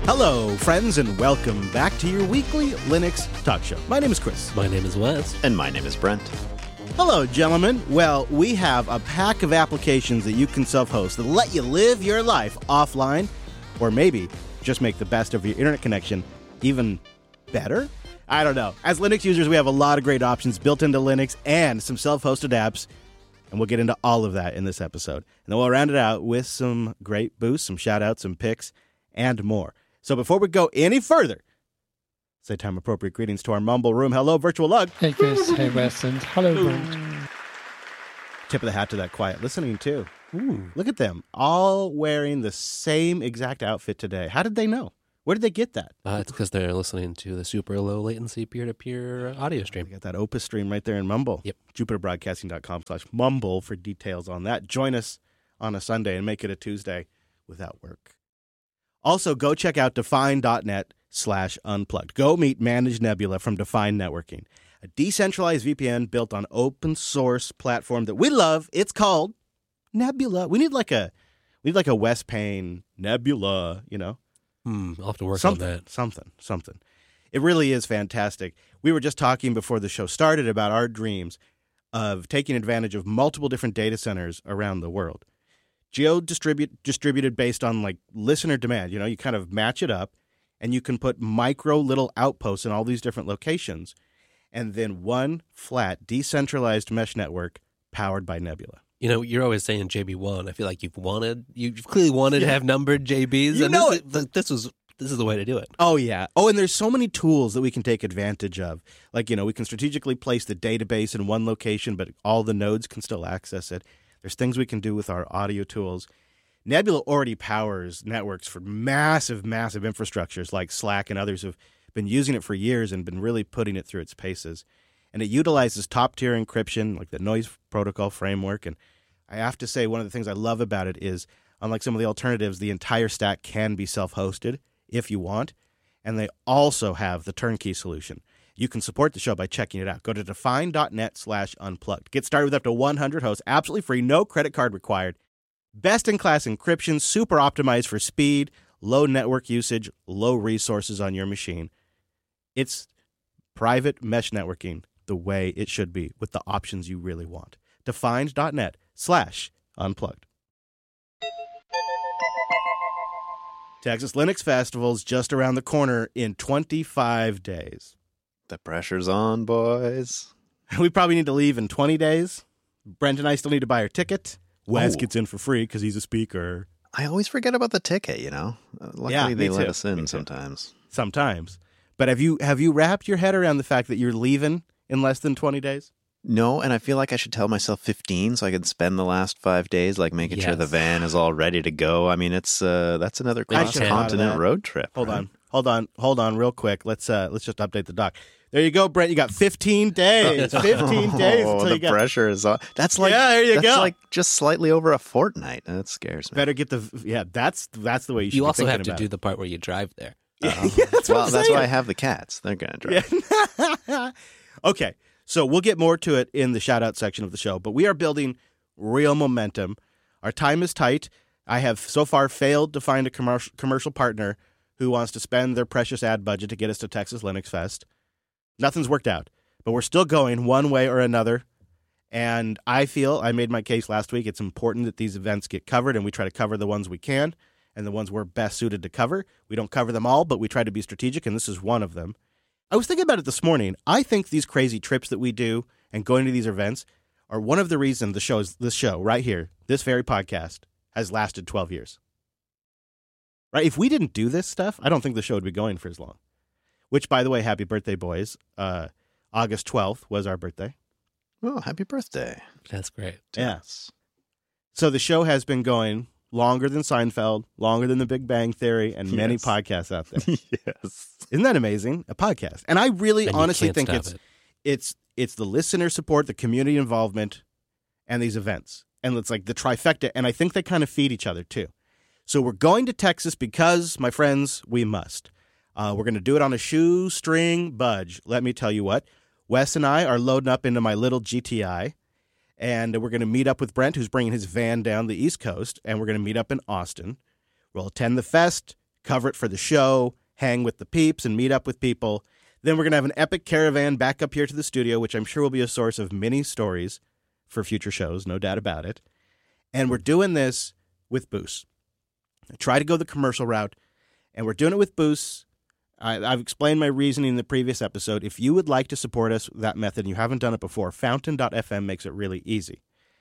Hello, friends, and welcome back to your weekly Linux talk show. My name is Chris. My name is Wes. And my name is Brent. Hello, gentlemen. Well, we have a pack of applications that you can self-host that let you live your life offline, or maybe just make the best of your internet connection even better. I don't know. As Linux users, we have a lot of great options built into Linux and some self-hosted apps, and we'll get into all of that in this episode. And then we'll round it out with some great boosts, some shout-outs, some picks, and more. So before we go any further, say time-appropriate greetings to our Mumble Room. Hello, Virtual Lug. Hey, Chris. Hey, Wes. And hello, Brent. Tip of the hat to that quiet listening, too. Ooh, look at them, all wearing the same exact outfit today. How did they know? Where did they get that? It's because they're listening to the super low latency peer-to-peer audio stream. We got that Opus stream right there in Mumble. Yep. JupiterBroadcasting.com/Mumble for details on that. Join us on a Sunday and make it a Tuesday without work. Also, go check out Define.net/unplugged. Go meet Managed Nebula from Define Networking, a decentralized VPN built on open source platform that we love. It's called Nebula. We need like a Wes Payne Nebula, you know? I'll have to work on that. Something. It really is fantastic. We were just talking before the show started about our dreams of taking advantage of multiple different data centers around the world. Distributed based on like listener demand. You know, you kind of match it up and you can put micro little outposts in all these different locations and then one flat decentralized mesh network powered by Nebula. You know, you're always saying JB1. I feel like you've clearly wanted to have numbered JBs. You and know this is the way to do it. Oh, yeah. Oh, and there's so many tools that we can take advantage of. Like, you know, we can strategically place the database in one location, but all the nodes can still access it. There's things we can do with our audio tools. Nebula already powers networks for massive infrastructures like Slack, and others have been using it for years and been really putting it through its paces. And it utilizes top-tier encryption, like the noise protocol framework. And I have to say, one of the things I love about it is, unlike some of the alternatives, the entire stack can be self-hosted if you want. And they also have the turnkey solution. You can support the show by checking it out. Go to define.net/unplugged. Get started with up to 100 hosts, absolutely free, no credit card required. Best-in-class encryption, super optimized for speed, low network usage, low resources on your machine. It's private mesh networking the way it should be with the options you really want. Define.net/unplugged. Texas Linux Festival's just around the corner in 25 days. The pressure's on, boys. We probably need to leave in 20 days. Brent and I still need to buy our ticket. Wes gets in for free because he's a speaker. I always forget about the ticket, you know? Luckily, they let us in sometimes. Sometimes. But have you wrapped your head around the fact that you're leaving in less than 20 days? No, and I feel like I should tell myself 15 so I can spend the last 5 days like making sure the van is all ready to go. I mean, it's that's another cross-continent road trip. Hold on, real quick. Let's just update the doc. There you go, Brent. You got 15 days. 15 days until you the pressure is on. That's like there you go. Like just slightly over a fortnight. That scares me. Better get that's the way you should. You be also have to about do the part where you drive there. That's that's why I have the cats. They're gonna drive. Yeah. Okay. So we'll get more to it in the shout-out section of the show, but we are building real momentum. Our time is tight. I have so far failed to find a commercial partner who wants to spend their precious ad budget to get us to Texas Linux Fest. Nothing's worked out, but we're still going one way or another, and I feel, I made my case last week, it's important that these events get covered, and we try to cover the ones we can, and the ones we're best suited to cover. We don't cover them all, but we try to be strategic, and this is one of them. I was thinking about it this morning. I think these crazy trips that we do and going to these events are one of the reasons this show right here, this very podcast, has lasted 12 years. Right? If we didn't do this stuff, I don't think the show would be going for as long. Which, by the way, happy birthday, boys. August 12th was our birthday. Oh, happy birthday. That's great. Yes. So the show has been going longer than Seinfeld, longer than The Big Bang Theory, and many podcasts out there. Yes. Isn't that amazing? A podcast. And I really And honestly think it's the listener support, the community involvement, and these events. And it's like the trifecta. And I think they kind of feed each other too. So we're going to Texas because, my friends, we must. We're going to do it on a shoestring budge. Let me tell you what. Wes and I are loading up into my little GTI. And we're going to meet up with Brent, who's bringing his van down the East Coast. And we're going to meet up in Austin. We'll attend the fest, cover it for the show, hang with the peeps, and meet up with people. Then we're going to have an epic caravan back up here to the studio, which I'm sure will be a source of many stories for future shows, no doubt about it. And we're doing this with Boost. I try to go the commercial route, and we're doing it with Boost. I've explained my reasoning in the previous episode. If you would like to support us with that method and you haven't done it before, Fountain.fm makes it really easy.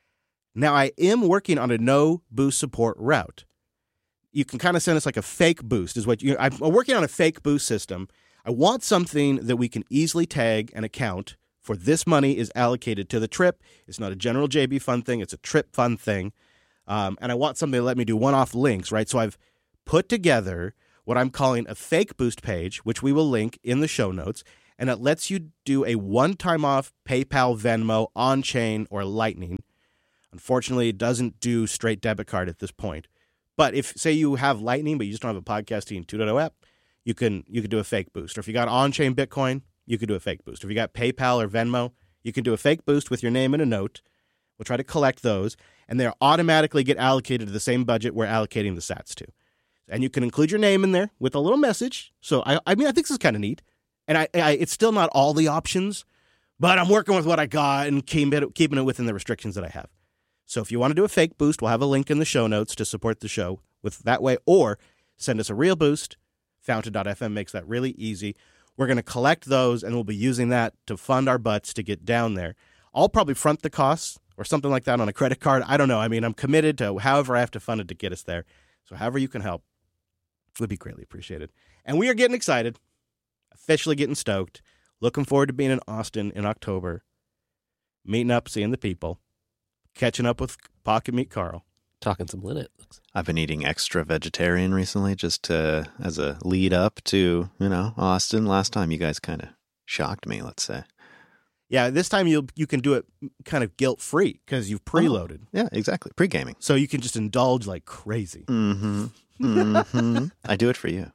Now, I am working on a no Boost support route. You can kind of send us like a fake Boost. I'm working on a fake Boost system. I want something that we can easily tag and account for. This money is allocated to the trip. It's not a general JB Fund thing. It's a trip fund thing. And I want something to let me do one-off links, right? So I've put together what I'm calling a fake Boost page, which we will link in the show notes, and it lets you do a one-time off PayPal, Venmo, on-chain, or Lightning. Unfortunately, it doesn't do straight debit card at this point. But if, say, you have Lightning, but you just don't have a Podcasting 2.0 app, you can do a fake Boost. Or if you got on-chain Bitcoin, you could do a fake Boost. If you got PayPal or Venmo, you can do a fake Boost with your name and a note. We'll try to collect those, and they'll automatically get allocated to the same budget we're allocating the sats to. And you can include your name in there with a little message. So, I think this is kind of neat. And it's still not all the options, but I'm working with what I got and keeping it within the restrictions that I have. So if you want to do a fake Boost, we'll have a link in the show notes to support the show with that way, or send us a real Boost. Fountain.fm makes that really easy. We're going to collect those, and we'll be using that to fund our butts to get down there. I'll probably front the costs or something like that on a credit card. I don't know. I mean, I'm committed to however I have to fund it to get us there. So however you can help would be greatly appreciated. And we are getting excited, officially getting stoked, looking forward to being in Austin in October, meeting up, seeing the people, catching up with Pocket Meat Carl. Talking some Linux. I've been eating extra vegetarian recently just as a lead up to, Austin. Last time you guys kind of shocked me, let's say. Yeah, this time you can do it kind of guilt-free because you've preloaded. Oh, yeah, exactly. Pre-gaming. So you can just indulge like crazy. Mm-hmm. Mm-hmm. I do it for you.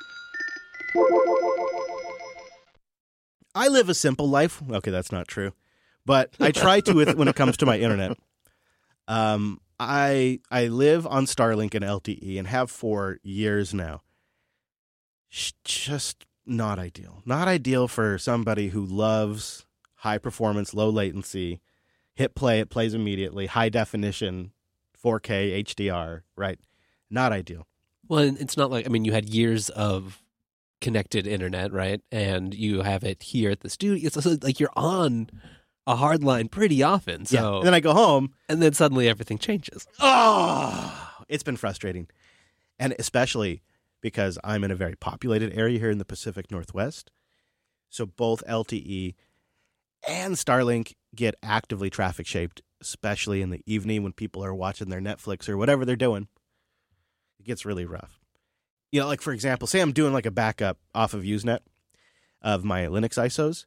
I live a simple life. Okay, that's not true. But I try to when it comes to my internet. I live on Starlink and LTE and have for years now. Just not ideal. Not ideal for somebody who loves high performance, low latency, hit play, it plays immediately, high definition, 4K, HDR, right? Not ideal. Well, it's not like, you had years of connected internet, right? And you have it here at the studio. It's like you're on a hard line pretty often. So. Yeah. And then I go home. And then suddenly everything changes. Oh, it's been frustrating. And especially because I'm in a very populated area here in the Pacific Northwest. So both LTE and Starlink get actively traffic shaped, especially in the evening when people are watching their Netflix or whatever they're doing. It gets really rough. Like for example, say I'm doing like a backup off of Usenet of my Linux ISOs.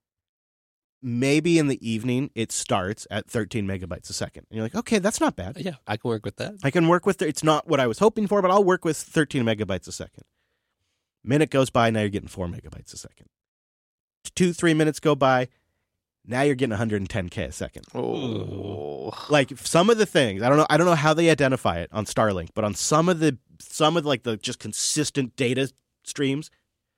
Maybe in the evening it starts at 13 megabytes a second. And you're like, okay, that's not bad. Yeah, I can work with that. I can work with it. It's not what I was hoping for, but I'll work with 13 megabytes a second. Minute goes by, now you're getting 4 megabytes a second. 2-3 minutes go by, now you're getting 110K a second. Oh. Like some of the things, I don't know how they identify it on Starlink, but on some of the just consistent data streams,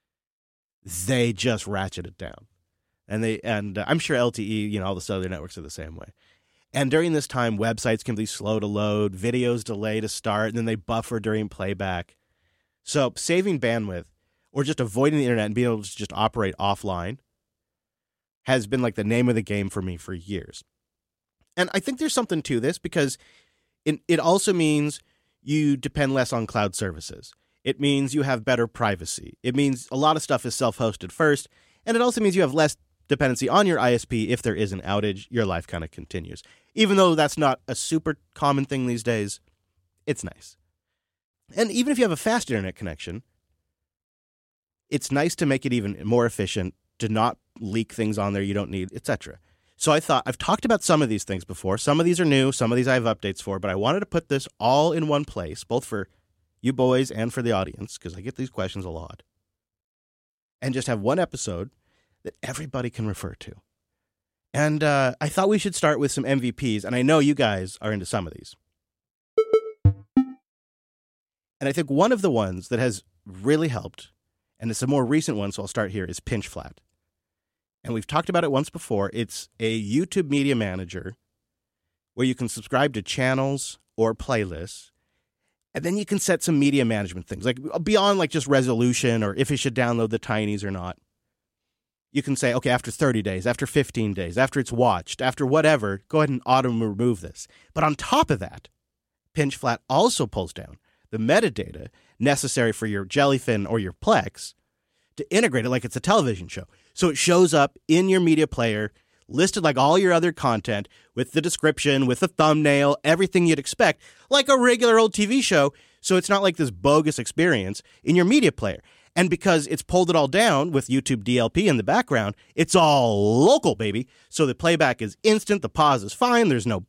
they just ratchet it down. And I'm sure LTE, all the other networks are the same way. And during this time, websites can be slow to load, videos delay to start, and then they buffer during playback. So saving bandwidth or just avoiding the internet and being able to just operate offline has been like the name of the game for me for years. And I think there's something to this because it also means you depend less on cloud services. It means you have better privacy. It means a lot of stuff is self-hosted first, and it also means you have less dependency on your ISP. If there is an outage, your life kind of continues. Even though that's not a super common thing these days, it's nice. And even if you have a fast internet connection, it's nice to make it even more efficient, to not leak things on there you don't need, etc. So I thought, I've talked about some of these things before. Some of these are new, some of these I have updates for, but I wanted to put this all in one place, both for you boys and for the audience, because I get these questions a lot, and just have one episode that everybody can refer to. And I thought we should start with some MVPs, and I know you guys are into some of these. And I think one of the ones that has really helped, and it's a more recent one, so I'll start here, is Pinch Flat. And we've talked about it once before. It's a YouTube media manager where you can subscribe to channels or playlists, and then you can set some media management things, like beyond like just resolution or if it should download the tinies or not. You can say, okay, after 30 days, after 15 days, after it's watched, after whatever, go ahead and auto-remove this. But on top of that, Pinch Flat also pulls down the metadata necessary for your Jellyfin or your Plex to integrate it like it's a television show. So it shows up in your media player, listed like all your other content, with the description, with the thumbnail, everything you'd expect, like a regular old TV show. So it's not like this bogus experience in your media player. And because it's pulled it all down with YouTube DLP in the background, it's all local, baby. So the playback is instant, the pause is fine, there's no